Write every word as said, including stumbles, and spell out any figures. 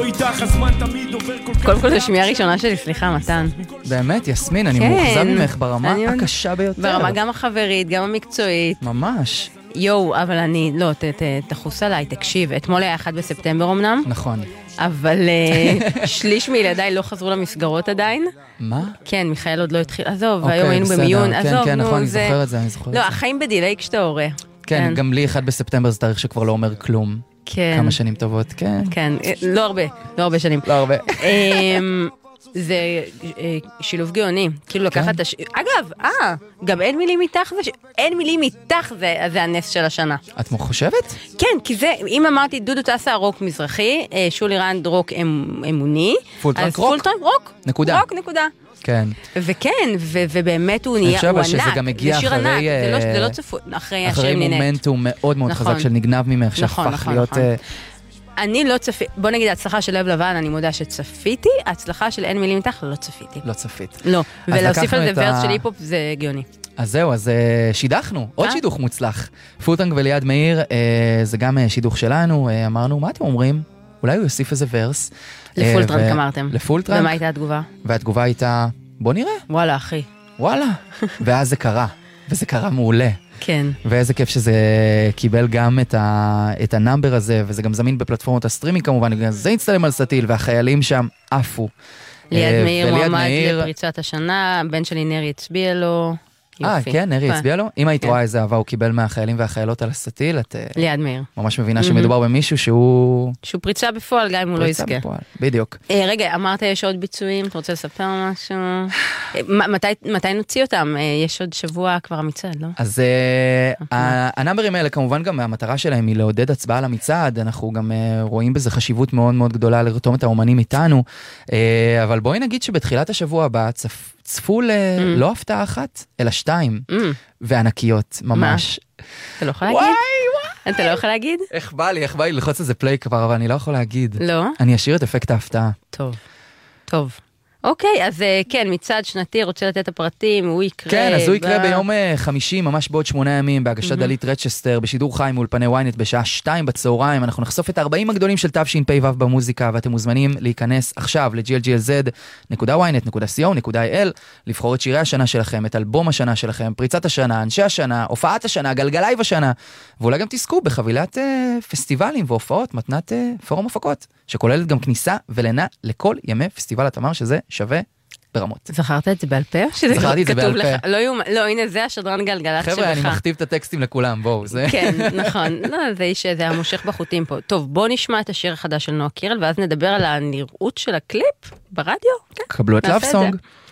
איתך, הזמן תמיד עובר כל כך... קודם כל זה שמיעה ראשונה שלי, סליחה, מתן. באמת, יסמין, אני מאוכזב ממך ברמה הקשה ביותר. ברמה גם החברית, גם המקצועית. ממש. יואו, אבל אני, לא, תחוס עליי, תקשיב, אתמול היה אחד בספטמבר אמנם. נכון. אבל שליש מילדיי לא חזרו למסגרות עדיין. מה? כן, מיכאל עוד לא התחיל, עזוב, והיום היינו במיון, עזוב, נו, זה... כן, כן, נכון, אני זוכר את זה, אני זוכר את זה. לא, החיים בדילי כשאתה הורה. כן, גם לי אחד בספטמבר זה תאריך שכבר לא אומר כלום. כן. כמה שנים טובות, כן. כן, לא הרבה, לא הרבה שנים. לא הרבה. זה שילוב גאוני, כאילו לקחת את הש... אגב, אה, גם אין מילים איתך, אין מילים איתך, זה הנס של השנה. את חושבת? כן, כי זה, אם אמרתי דודו טסה רוק מזרחי, שולי רנד רוק אמוני, פולטרנק רוק. פולטרנק רוק. נקודה. רוק, נקודה. כן. וכן, ובאמת הוא נהיה, הוא ענק. אני חושב שזה גם הגיע אחרי... זה לא צפוי, אחרי השם אחרי נינט. מומנטום מאוד מאוד חזק של נגנב ממך, שהפך להיות... אני לא צפיתי, בוא נגיד, ההצלחה של לב לבן, אני מודה שצפיתי, ההצלחה של אין מילים איתך, לא צפיתי. לא צפית. לא, ולהוסיף על זה ורס של היפ-הופ זה גאוני. אז זהו, אז שידכנו, עוד שידוך מוצלח. פולטרנק וליעד מאיר, זה גם שידוך שלנו, אמרנו, מה אתם אומרים? אולי הוא יוסיף איזה ורס. לפולטרנק אמרתם. לפולטרנק. ומה הייתה התגובה? והתגובה הייתה, בוא נראה. וואלה, אחי. וואלה. ואז זה קרה, וזה קרה מעולה. כן. ואיזה כיף שזה קיבל גם את, ה, את הנאמבר הזה, וזה גם זמין בפלטפורמות הסטרימינג כמובן, זה הצטלם על סטיל, והחיילים שם עפו. ליעד מאיר מועמד לפריצת השנה, בן שלי נרי הצביע לו. אה, כן, נרי הצביע לו. אם היית רואה איזה אהבה הוא קיבל מהחיילים והחיילות על הסטיל, את ליעד מאיר. ממש מבינה שמדובר במישהו שהוא... שהוא פריצה בפועל, גם אם הוא לא יזכה. פריצה בפועל, בדיוק. רגע, אמרת יש עוד ביצועים, אתה רוצה לספר משהו? מתי נוציא אותם? יש עוד שבוע כבר המצעד, לא? אז הנאמברים האלה, כמובן גם המטרה שלהם היא לעודד הצבעה למצעד, אנחנו גם רואים בזה חשיבות מאוד מאוד גדולה לרתום את האומנים איתנו, אבל בואי נגיד שבתחילת השבוע הבא צפו לא הפתעה אחת, אלא שתיים, וענקיות, ממש. אתה לא יכול להגיד? אתה לא יכול להגיד? איך בא לי, איך בא לי ללחוץ איזה פליי כבר, אבל אני לא יכול להגיד. לא? אני אשאיר את אפקט ההפתעה. טוב, טוב. אוקיי, אז כן, מצעד שנתי, רוצה לתת את הפרטים, הוא יקרה... כן, אז הוא יקרה ביום חמישי, ממש בעוד שמונה ימים, בהגשת דלית רצ'סטר, בשידור חי מאולפני וויינט בשעה שתיים בצהריים, אנחנו נחשוף את ארבעים הגדולים של תשפ"ו במוזיקה, ואתם מוזמנים להיכנס עכשיו ל-ג'י אל ג'י אל זד נקודה וויינט נקודה סי או נקודה איי אל, לבחור את שירי השנה שלכם, את אלבום השנה שלכם, פריצת השנה, אנשי השנה, הופעת השנה, גלגלייב השנה, ואולי גם תזכו בחבילת פסטיבלים והופעות, מתנת פורום הפקות, שכוללת גם כניסה ולינה לכל ימי פסטיבל התמר, שזה שווה ברמות. זכרת את זה בעל פה? זכרתי את זה בעל פה. לא, הנה זה השדרן גלגלת שלך. חבר'ה, אני מכתיב את הטקסטים לכולם, בואו. כן, נכון. זה איש, זה המושך בחוטים פה. טוב, בואו נשמע את השיר החדש של נועה קירל, ואז נדבר על הנראות של הקליפ ברדיו. קבלו את לאב סונג.